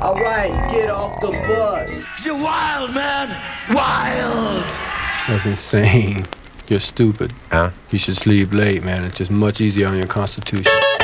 Alright, get off the bus. You're wild, man. Wild. That's insane. You're stupid. Huh? You should sleep late, man. It's just much easier on your constitution.